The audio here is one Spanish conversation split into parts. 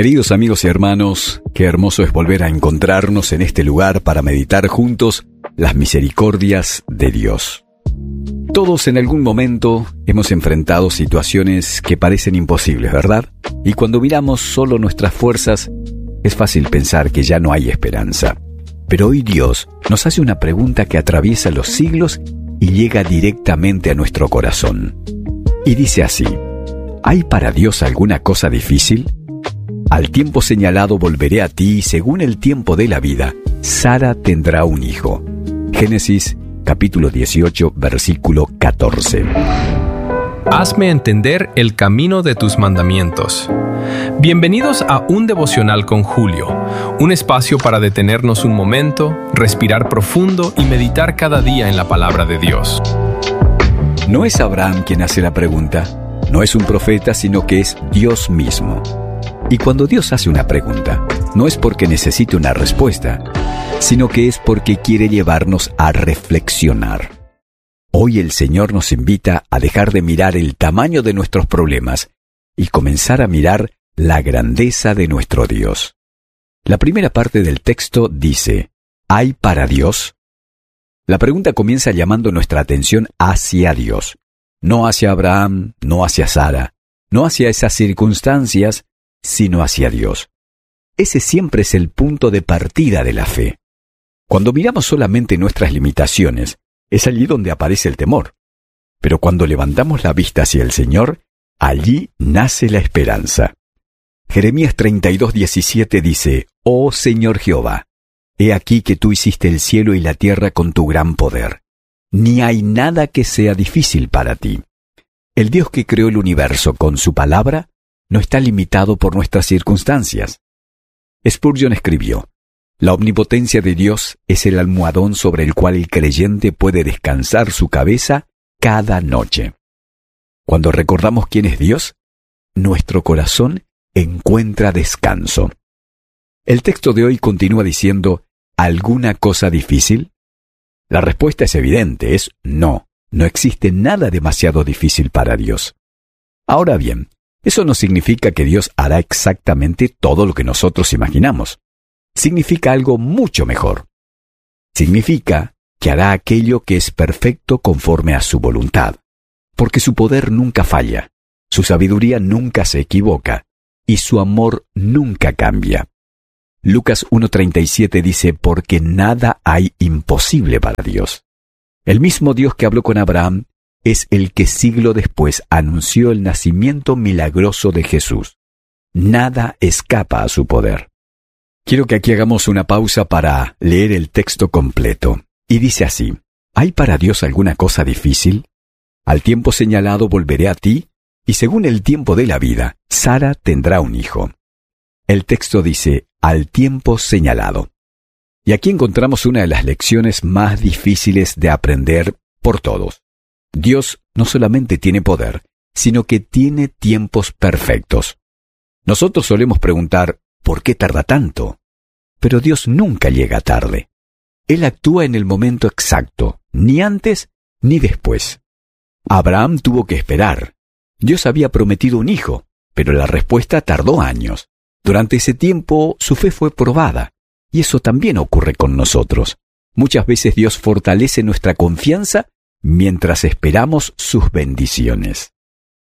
Queridos amigos y hermanos, qué hermoso es volver a encontrarnos en este lugar para meditar juntos las misericordias de Dios. Todos en algún momento hemos enfrentado situaciones que parecen imposibles, ¿verdad? Y cuando miramos solo nuestras fuerzas, es fácil pensar que ya no hay esperanza. Pero hoy Dios nos hace una pregunta que atraviesa los siglos y llega directamente a nuestro corazón. Y dice así: ¿hay para Dios alguna cosa difícil? Al tiempo señalado volveré a ti, y según el tiempo de la vida, Sara tendrá un hijo. Génesis capítulo 18, versículo 14. Hazme entender el camino de tus mandamientos. Bienvenidos a Un Devocional con Julio, un espacio para detenernos un momento, respirar profundo y meditar cada día en la palabra de Dios. No es Abraham quien hace la pregunta, no es un profeta, sino que es Dios mismo. Y cuando Dios hace una pregunta, no es porque necesite una respuesta, sino que es porque quiere llevarnos a reflexionar. Hoy el Señor nos invita a dejar de mirar el tamaño de nuestros problemas y comenzar a mirar la grandeza de nuestro Dios. La primera parte del texto dice: ¿hay para Dios? La pregunta comienza llamando nuestra atención hacia Dios, no hacia Abraham, no hacia Sara, no hacia esas circunstancias, sino hacia Dios. Ese siempre es el punto de partida de la fe. Cuando miramos solamente nuestras limitaciones, es allí donde aparece el temor. Pero cuando levantamos la vista hacia el Señor, allí nace la esperanza. Jeremías 32:17 dice: «Oh Señor Jehová, he aquí que tú hiciste el cielo y la tierra con tu gran poder. Ni hay nada que sea difícil para ti». El Dios que creó el universo con su palabra no está limitado por nuestras circunstancias. Spurgeon escribió: «La omnipotencia de Dios es el almohadón sobre el cual el creyente puede descansar su cabeza cada noche». Cuando recordamos quién es Dios, nuestro corazón encuentra descanso. El texto de hoy continúa diciendo: ¿alguna cosa difícil? La respuesta es evidente, es no. No existe nada demasiado difícil para Dios. Ahora bien, eso no significa que Dios hará exactamente todo lo que nosotros imaginamos. Significa algo mucho mejor. Significa que hará aquello que es perfecto conforme a su voluntad, porque su poder nunca falla, su sabiduría nunca se equivoca y su amor nunca cambia. Lucas 1:37 dice: «Porque nada hay imposible para Dios». El mismo Dios que habló con Abraham es el que siglo después anunció el nacimiento milagroso de Jesús. Nada escapa a su poder. Quiero que aquí hagamos una pausa para leer el texto completo. Y dice así: ¿hay para Dios alguna cosa difícil? Al tiempo señalado volveré a ti, y según el tiempo de la vida, Sara tendrá un hijo. El texto dice: al tiempo señalado. Y aquí encontramos una de las lecciones más difíciles de aprender por todos. Dios no solamente tiene poder, sino que tiene tiempos perfectos. Nosotros solemos preguntar: ¿por qué tarda tanto? Pero Dios nunca llega tarde. Él actúa en el momento exacto, ni antes ni después. Abraham tuvo que esperar. Dios había prometido un hijo, pero la respuesta tardó años. Durante ese tiempo su fe fue probada, y eso también ocurre con nosotros. Muchas veces Dios fortalece nuestra confianza mientras esperamos sus bendiciones.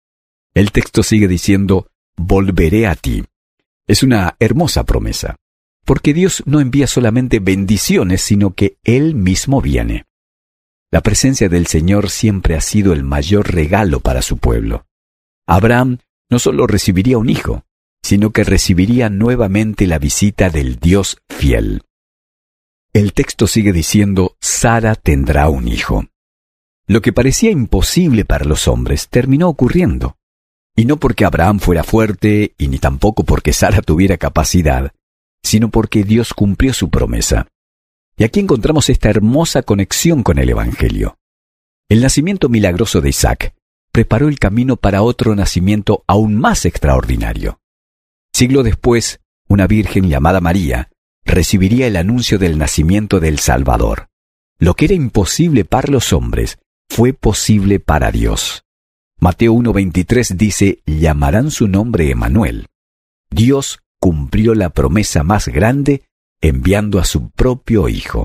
El texto sigue diciendo: volveré a ti. Es una hermosa promesa, porque Dios no envía solamente bendiciones, sino que Él mismo viene. La presencia del Señor siempre ha sido el mayor regalo para su pueblo. Abraham no solo recibiría un hijo, sino que recibiría nuevamente la visita del Dios fiel. El texto sigue diciendo: Sara tendrá un hijo. Lo que parecía imposible para los hombres terminó ocurriendo. Y no porque Abraham fuera fuerte, y ni tampoco porque Sara tuviera capacidad, sino porque Dios cumplió su promesa. Y aquí encontramos esta hermosa conexión con el Evangelio. El nacimiento milagroso de Isaac preparó el camino para otro nacimiento aún más extraordinario. Siglo después, una virgen llamada María recibiría el anuncio del nacimiento del Salvador. Lo que era imposible para los hombres fue posible para Dios. Mateo 1:23 dice: llamarán su nombre Emmanuel, Dios cumplió la promesa más grande enviando a su propio Hijo.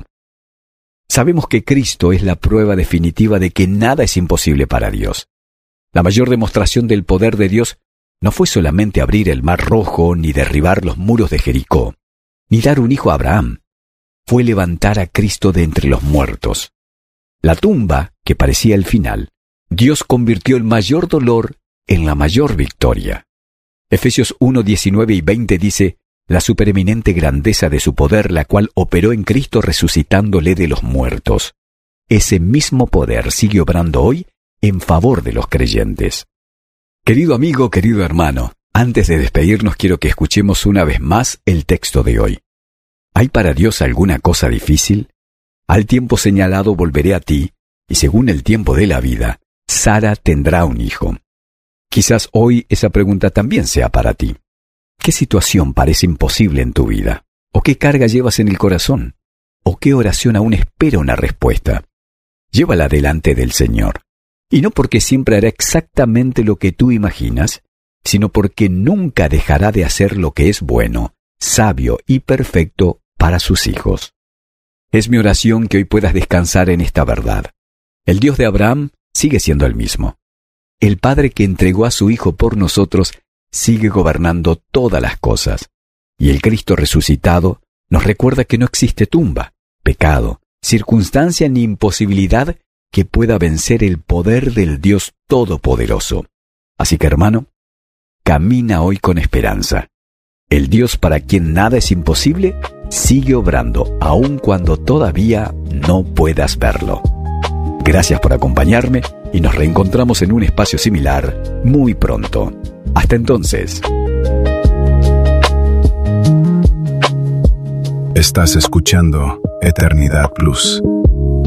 Sabemos que Cristo es la prueba definitiva de que nada es imposible para Dios. La mayor demostración del poder de Dios no fue solamente abrir el Mar Rojo, ni derribar los muros de Jericó, ni dar un hijo a Abraham. Fue levantar a Cristo de entre los muertos. La tumba, que parecía el final, Dios convirtió el mayor dolor en la mayor victoria. Efesios 1, 19 y 20 dice: la supereminente grandeza de su poder, la cual operó en Cristo resucitándole de los muertos. Ese mismo poder sigue obrando hoy en favor de los creyentes. Querido amigo, querido hermano, antes de despedirnos quiero que escuchemos una vez más el texto de hoy. ¿Hay para Dios alguna cosa difícil? Al tiempo señalado volveré a ti, y según el tiempo de la vida, Sara tendrá un hijo. Quizás hoy esa pregunta también sea para ti. ¿Qué situación parece imposible en tu vida? ¿O qué carga llevas en el corazón? ¿O qué oración aún espera una respuesta? Llévala delante del Señor. Y no porque siempre hará exactamente lo que tú imaginas, sino porque nunca dejará de hacer lo que es bueno, sabio y perfecto para sus hijos. Es mi oración que hoy puedas descansar en esta verdad. El Dios de Abraham sigue siendo el mismo. El Padre que entregó a su Hijo por nosotros sigue gobernando todas las cosas. Y el Cristo resucitado nos recuerda que no existe tumba, pecado, circunstancia ni imposibilidad que pueda vencer el poder del Dios Todopoderoso. Así que, hermano, camina hoy con esperanza. El Dios para quien nada es imposible sigue obrando, aun cuando todavía no puedas verlo. Gracias por acompañarme y nos reencontramos en un espacio similar muy pronto. Hasta entonces. Estás escuchando Eternidad Plus.